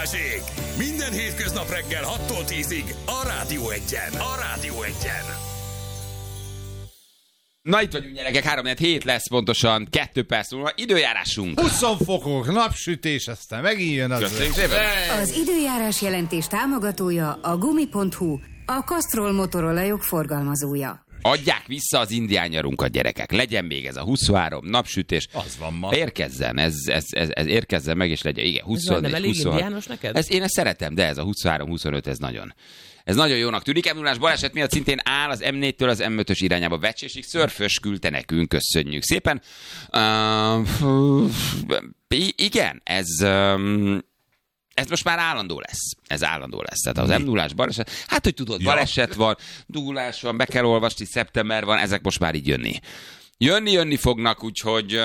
Balázsék! Minden hétköznap reggel 6-tól 10-ig a Rádió Egyen. Na itt vagyunk, gyerekek, 3-4 lesz pontosan, 2 perc múlva időjárásunk. 20 fokok, napsütés, aztán megint jön az. Köszönjük szépen. Az időjárás jelentés támogatója a Gumi.hu, a Castrol motorolajok forgalmazója. Adják vissza az indián nyarunkat, gyerekek. Legyen még ez a 23 napsütés. Az van ma. Érkezzen, ez érkezzen meg, és legyen. Igen, 24, nem elég 26. indiános neked? Én ezt szeretem, de ez a 23-25, ez nagyon jónak tűnik. M0-ás baleset miatt szintén áll az M4-től az M5-ös irányába Vecsésig. Szörfös küldte nekünk, köszönjük szépen. Igen, ez most már állandó lesz. Ez állandó lesz. Tehát az M0-ás baleset, hát hogy tudod, baleset van, dugulás van, be kell olvasni, szeptember van, ezek most már így jönni. Jönni fognak, úgyhogy...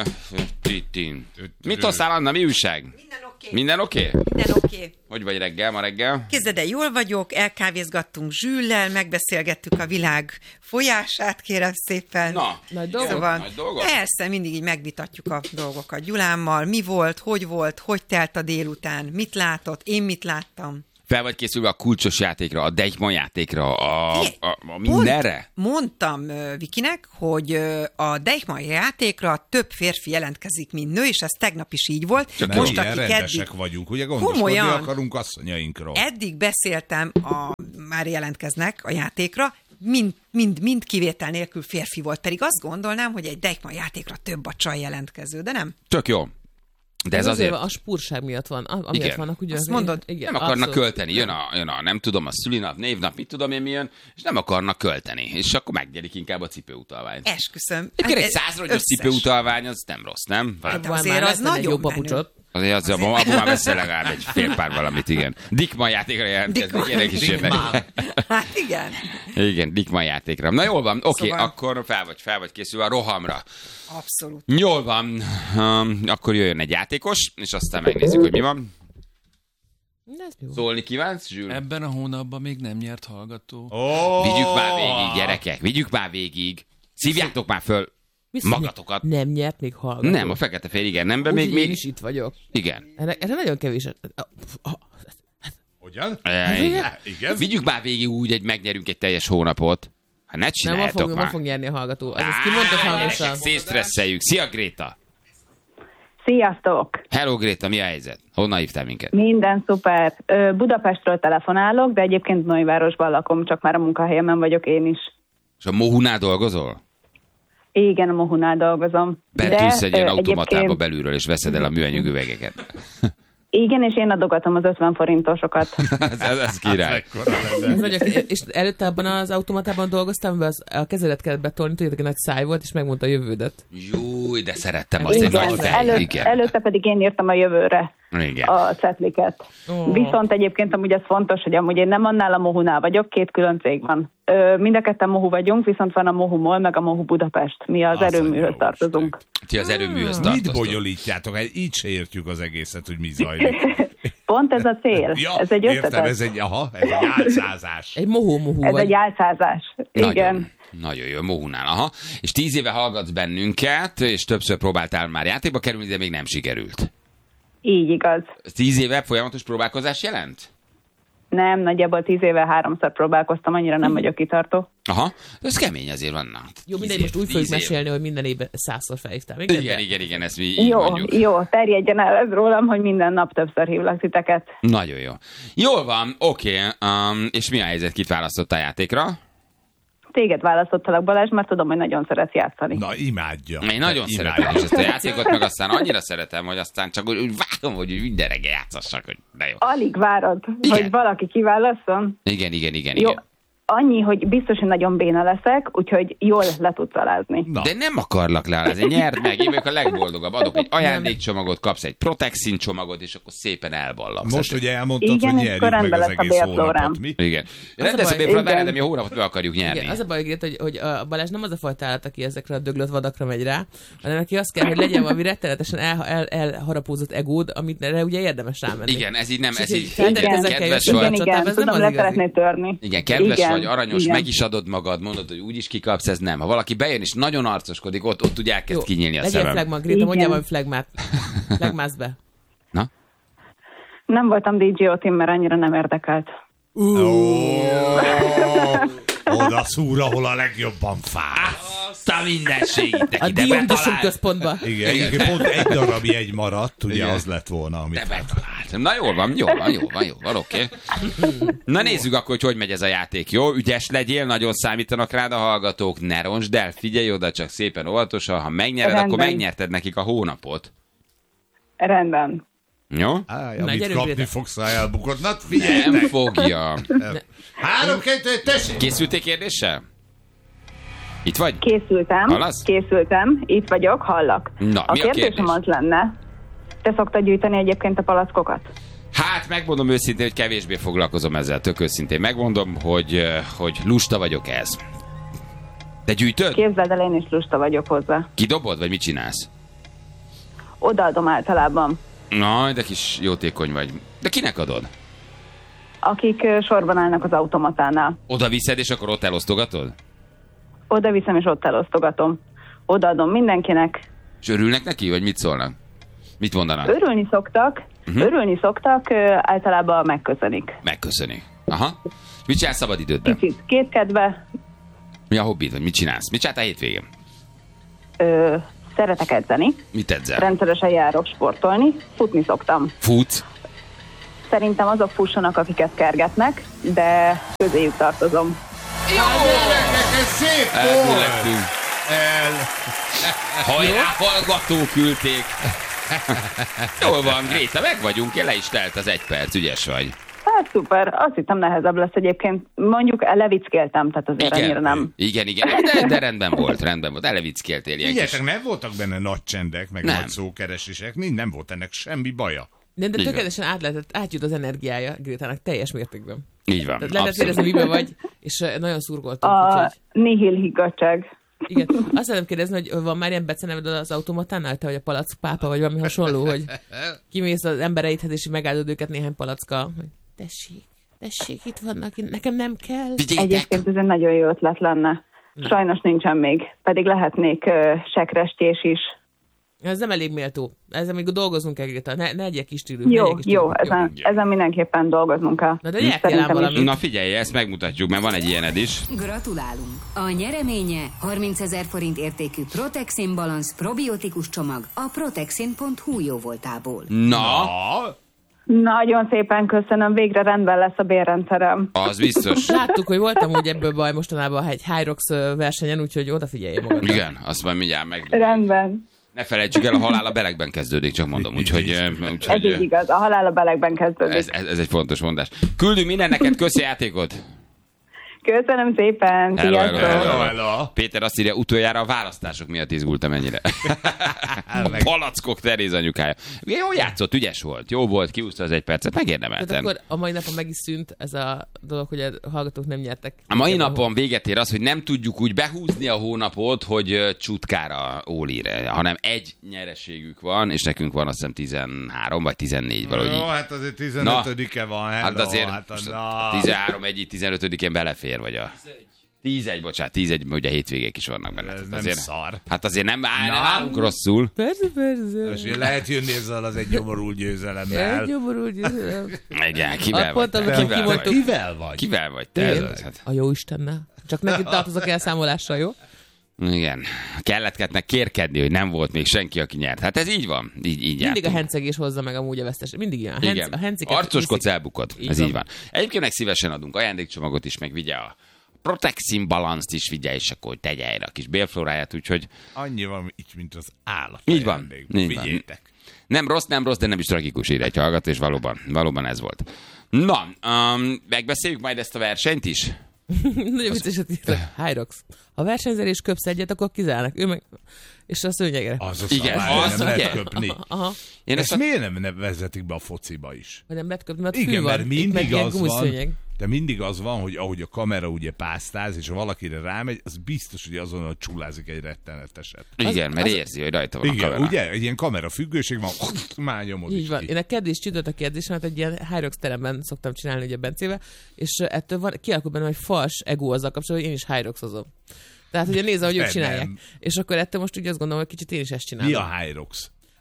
Mit hoztál, Anna, mi újság? Minden oké? Minden oké. Hogy vagy reggel, ma reggel? Képzeld el, jól vagyok, elkávézgattunk Zsüllel, megbeszélgettük a világ folyását, kérem szépen. Na, nagy dolgok? Szóval, nagy dolgok? persze, mindig így megvitatjuk a dolgokat Gyulámmal. Mi volt, hogy telt a délután, mit látott, én mit láttam. Fel vagy készülve a kulcsos játékra, a Deichmann játékra, a mindenre? Mondtam Vikinek, hogy a Deichmann játékra több férfi jelentkezik, mint nő, és ez tegnap is így volt. Csak most, ilyen rendesek vagyunk, ugye gondoskodni akarunk asszonyainkról. Eddig beszéltem, már jelentkeznek a játékra, mind kivétel nélkül férfi volt, pedig azt gondolnám, hogy egy Deichmann játékra több a csaj jelentkező, de nem. Tök jó. De ez azért... A spúrság miatt van. Amiért vannak ugye... Azt mondod? Igen, nem akarnak abszolút. költeni. Jön a nem tudom, a szülinap, névnap, mit tudom én mi jön, és nem akarnak költeni. És akkor megnyerik inkább a cipőutalványt. Esküszöm. Egyébként egy 100-as cipőutalvány, az nem rossz, nem? Hát Van azért már az lesz egy nagyon jó menő. papucsot. Azért az abban már veszel legalább egy fél pár valamit, igen. Deichmann játékra jelentkeznek, ilyenek is jönnek. Hát igen. Igen, Deichmann játékra. Na jól van, oké, Szóval- akkor fel vagy készülve a rohamra. Abszolút. Jól van, akkor jöjjön egy játékos, és aztán megnézzük, hogy mi van. De ez jó. Szólni kívánsz, Zsül? Ebben a hónapban még nem nyert hallgató. Vigyük már végig, gyerekek, vigyük már végig. Szívjátok már föl magatokat. Nem nyert még hallgató. Nem, a fekete-fehér, igen, nem, be Még még... én is itt vagyok. Igen. Erre nagyon kevés. Hogyan? Igen. Vigyük már végig úgy, hogy megnyerünk egy teljes hónapot. Hát ne Nem, csináljátok ma már. fog nyerni a hallgató. Ez ezt kimondta hangosan. Szétstresszeljük. Szia, Gréta! Sziasztok! Hello, Gréta, mi a helyzet? Honnan hívtál minket? Minden szuper. Budapestről telefonálok, de egyébként Nagyvárosban lakom, csak már a munkahelyemen vagyok én is. És a Mohunál dolgozol? Igen, a Mohunál dolgozom. Betűsz egy ilyen automatába egyébként- belülről, és veszed el a műanyag üvegeket. Igen, és én adogatom az 50 forintosokat. ez király. És előtte abban az automatában dolgoztam, mert a kezedet kellett betolni, tudjátok, egy nagy száj volt, és megmondta a jövődet. Júj, de szerettem azt egy nagy fej. Igen. Előtte pedig én írtam a jövőre Igen. a cetliket. Viszont egyébként amúgy ez fontos, hogy amúgy én nem annál a Mohunál vagyok, 2 külön cég van. Mind a ketten Mohu vagyunk, viszont van a Mohu Mall, meg a Mohu Budapest. Mi az erőműhöz tartozunk. Ti az erőműhöz Mit tartoztok. bonyolítjátok? Hát így se értjük az egészet, hogy mi zajlik. Pont ez a cél. Ja, ez egy értem, összetett. ez egy álcázás. Egy mohó Ez vagy. egy álcázás. Igen. Nagyon jó, Mohunál, aha. És 10 éve hallgatsz bennünket, és többször próbáltál már játékba kerülni, de még nem sikerült. Így igaz. 10 éve folyamatos próbálkozás jelent? Nem, nagyjából 10 éve 3-szor próbálkoztam, annyira nem vagyok kitartó. Aha, ez kemény azért vannak. Jó, mindegy, most úgy fogjuk mesélni, hogy minden évben 100-szor felhívtál. Igen, ezt mi így Jó, mondjuk. jó, terjedjen el ez rólam, hogy minden nap többször hívlak titeket. Nagyon jó. Jól van, oké. És mi a helyzet, kit választott a játékra? Téged választottalak, Balázs, mert tudom, hogy nagyon szeretsz játszani. Na, imádja. Én nagyon szeretem is ezt a játékot, meg aztán annyira szeretem, hogy aztán csak úgy várom, hogy minden reggel játszassak, hogy de jó. Alig várod, Igen. hogy valaki kiválasszon? Igen. Jó, annyi, hogy biztos, hogy nagyon béna leszek, úgyhogy jól le tudsz alázni. Na. De nem akarlak leállni, nyerd meg, én vagyok a legboldogabb. Adok egy ajándékcsomagot, kapsz egy Protexin csomagot, és akkor szépen elballamsz. Most, hogy elmondtad, Igen, hogy és akkor nyerjük meg rendben az lesz a egész bérlórám. hónapot, mi? Igen. Rendez a baj, bérlórát, igen. de mi a hónapot meg akarjuk nyerni. Igen, az a baj, hogy a Balázs nem az a fajta állat, aki ezekre a döglött vadakra megy rá, hanem neki azt kell, hogy legyen valami rettenetesen elharapózott egód, amit ugye érdemes rámenni. Igen, ez így nem, ez És így így feltételezek kedves el, vagy. igen, Igen, ez nem tudom, az le igazi. szeretné törni. Igen, kedves Igen, vagy, aranyos, igen. meg is adod magad, mondod, hogy úgyis kikapsz, ez nem. Ha valaki bejön és nagyon arcoskodik, ott úgy elkezd kinyílni a Legyen szemem. flagma, Gréta, Igen. mondjál valami flagmát. Flagmász be. Na? Nem voltam DJ-otim, mert annyira nem érdekelt. Oda szúr, ahol a legjobban fáj. Azt a mindenségét A neki, Dion központba. Igen, pont egy darab jegy maradt, ugye az lett volna, amit... De betaláltam. Na jól van, oké. Na nézzük akkor, hogy megy ez a játék, jó? Ügyes legyél, nagyon számítanak rád a hallgatók, ne roncsd el, figyelj oda, csak szépen óvatosan, ha megnyered, akkor megnyerted nekik a hónapot. Rendben. Jó? Amit kapni fogsz, ha elbukod. Na, figyelj! Nem fogja. 3, 2, tessék! Készültél kérdéssel? Itt vagy? Készültem, itt vagyok, hallak. Na, a kérdésem az lenne, te szoktad gyűjteni egyébként a palackokat? Hát, megmondom őszintén, hogy kevésbé foglalkozom ezzel, tök őszintén. Megmondom, hogy lusta vagyok ez. Te gyűjtöd? Képzeld el, én is lusta vagyok hozzá. Kidobod, vagy mit csinálsz? Odaadom általában. Na, de kis jótékony vagy. De kinek adod? Akik sorban állnak az automatánál. Oda viszed, és akkor ott elosztogatod? Oda viszem, és ott elosztogatom. Odaadom mindenkinek. És örülnek neki, vagy mit szólnak? Mit mondanak? Örülni szoktak, általában megköszönik. Megköszönik. Aha. Mit csinálsz szabadidődben? Kicsit kétkedve. Mi a hobbid, vagy mit csinálsz? Mit csináltál hétvégén? Szeretek edzeni. Mit edzel? Rendszeresen járok sportolni. Futni szoktam. Futsz? Szerintem azok fussanak, akiket kergetnek, de közéjük tartozom. Jó, ez szép Elbülettünk. Hajrá, hallgató küldték. Jól van, Gréta, meg vagyunk, le is telt az 1 perc, ügyes vagy. Hát szuper, azt hittem nehezebb lesz egyébként. Mondjuk levickéltem, tehát azért ennyire nem. Igen, de rendben volt, elevickéltél ilyen kis. Figyeljetek, nem voltak benne nagy csendek, meg nagy szókeresések, nem volt ennek semmi baja. De tökéletesen átjut az energiája Grétának teljes mértékben. Így van. Tehát lehet érezni, miben vagy, és nagyon szurkoltunk. A nihil higgadság. Igen. Azt szeretném kérdezni, hogy van már ilyen beceneved az automatánál, te vagy a palack pápa, vagy valami hasonló, hogy kimész az embereidhez, és megáldod őket néhány palacka. Tessék, itt vannak, nekem nem kell. Egyébként ez egy nagyon jó ötlet lenne. Sajnos nincsen még, pedig lehetnék sekrestjés is. Ez nem elég méltó. Ezzel még dolgoznunk kell, Greta. Ne egyek kis stílű. Jó, ezen mindenképpen dolgoznunk kell. Na de nyertél valamit. Na figyelj, ezt megmutatjuk, mert van egy ilyened is. Gratulálunk! A nyereménye 30 000 forint értékű Protexin Balance probiotikus csomag a protexin.hu jóvoltából. Na? Nagyon szépen köszönöm, végre rendben lesz a bérrendszerem. Az biztos. Láttuk, hogy voltam úgy ebből baj mostanában egy Hyrox versenyen, úgyhogy odafigyelj magad. Igen, azt majd mindjárt meg. Rendben. Ne felejtsük el, a halál a belegben kezdődik, csak mondom. Úgyhogy ez így igaz, a halál a belegben kezdődik. Ez egy fontos mondás. Küldünk minden neked, köszi játékot! Köszönöm szépen! Hello. Péter azt írja, utoljára a választások miatt izgultam ennyire. A palackok Teréz anyukája. Jó játszott, ügyes volt, jó volt, kiúszta az 1 percet, megérdemelten. Tehát akkor a mai napon meg is szűnt ez a dolog, hogy a hallgatók nem nyertek. A mai napon véget ér az, hogy nem tudjuk úgy behúzni a hónapot, hogy csutkára ólír, hanem egy nyereségük van, és nekünk van azt hiszem 13 vagy 14 valahogy. Jó, hát azért 15-e van. Hát azért 13, 15-én belefér, vagy a 11, ugye hétvégék is vannak benne. Ez nem azért, szar. Hát azért nem állunk rosszul. Persze. És lehet jönni ezzel az egy nyomorult győzelemmel. Igen, kivel vagy? Kivel vagy te? A jó Istennel. Csak neki tartozok elszámolással, jó? Igen. Kelletketnek kérkedni, hogy nem volt még senki, aki nyert. Hát ez így van. Így mindig a hencegés hozza meg amúgy a vesztes. Mindig ilyen. Igen. Arcoskodsz, elbukod. Ez így van. Egyébként meg szívesen adunk ajándékcsomagot is, meg vigye a Protexin Balance-t is vigye, és akkor tegye helyre a kis bélflóráját, úgyhogy... Annyi van így, mint az állat. Így van. Vigyétek. Nem rossz, de nem is tragikus, ide egy hallgat, és valóban ez volt. Na, megbeszéljük majd ezt a versenyt is? Nagyon vicces, hogy Hyrox. Ha versenyzel és köpsz egyet, akkor kizárnak. Ő meg... És a szőnyegre. Az a szabály, nem lehet köpni. Aha. Ezt miért nem vezetik be a fociba is? Vagy nem lehet köpni, mert igen, mert mindig az van, de mindig az van, hogy ahogy a kamera ugye pásztáz, és ha valakire rámegy, az biztos, hogy azonnal csulázik egy retteneteset. Igen, mert érzi, hogy rajta van a kamera. Ugye? Egy ilyen kamerafüggőség van, már nyomod így van. Én a kedv is csütörtök kérdésemet egy ilyen Hyrox teremben szoktam csinálni ugye Bencébe, és ettől kialakul bennem egy fals ego azzal kapcsolatban, hogy én is Hyroxozom. Tehát ugye nézze, hogy ők csinálják. És akkor ettől most úgy azt gondolom, hogy kicsit én is ezt csinálom. Mi a Hyrox?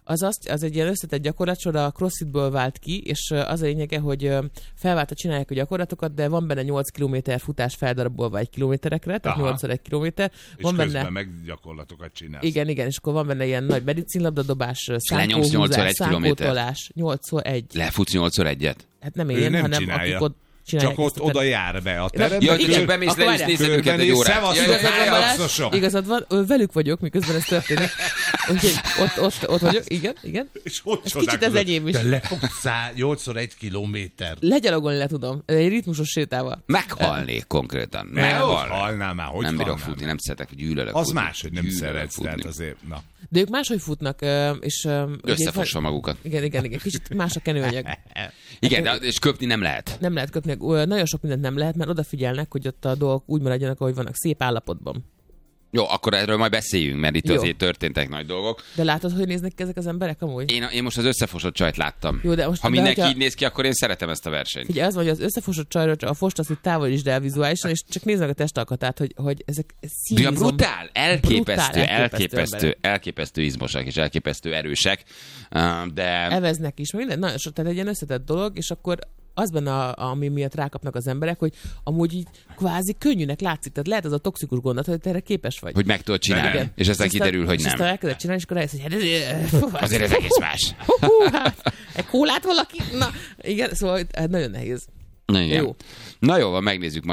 az egy ilyen összetett gyakorlat, a CrossFitből vált ki, és az a lényege, hogy felváltva csinálják a gyakorlatokat, de van benne 8 km futás feldarabolva 1 kilométerekre, tehát 8-1 kilométer. És van közben benne... meg gyakorlatokat csinálsz. Igen, és akkor van benne ilyen nagy medicinlabdadobás, lenyomsz 8x1 szánkótolás, 8x1. Lefutsz 8x1-et? Hát nem Ő én, nem hanem csinálja. akik ott csinálják. Csak ott oda jár be a teredbe. Ja, csak bemész le, és nézed őket egy órát. Igazad van, velük vagyok, miközben ez történik. Úgyhogy ott vagyok, igen. És hogy kicsit ez enyém is. Te lefogsz 8x1 kilométer. Legyalogolni le tudom, egy ritmusos sétával. Meghalnék konkrétan. Halnál már, hogy nem bírok halnál? futni, nem szeretek, hogy gyűlölök Az futni. más, hogy nem Gyűlölök szeretsz, futni. tehát azért, na. De ők máshogy futnak, és... Összefossa magukat. Igen, kicsit más a kenőanyag. Igen, de, és köpni nem lehet. Nem lehet köpni, nagyon sok mindent nem lehet, mert odafigyelnek, hogy ott a dolgok úgy maradjanak, ahogy vannak, szép állapotban. Jó, akkor erről majd beszéljünk, mert itt Jó. azért történtek nagy dolgok. De látod, hogy néznek ki ezek az emberek amúgy? Én most az összefosott csajt láttam. Jó, de most, ha mindenki hogyha... így néz ki, akkor én szeretem ezt a versenyt. Figyelj, az van, hogy az összefosott csajról a fost azt, hogy távolítsd el vizuálisan, és csak nézd meg a testalkatát, hogy ezek De brutál, emberek. elképesztő izmosak és elképesztő erősek, de... Eveznek is, minden, nagyon sok, tehát egy ilyen összetett dolog, és akkor az benne, ami miatt rákapnak az emberek, hogy amúgy így kvázi könnyűnek látszik, tehát lehet az a toxikus gondot, hogy te erre képes vagy. Hogy meg tudod csinálni, igen. és aztán kiderül, hogy és nem. aztán elkezded csinálni, és akkor rájössz, hogy hát Azért ez egész más. Hát, egy kólát valaki? Na, igen, szóval hát nagyon nehéz. Na, igen. Jó. Na jó, megnézzük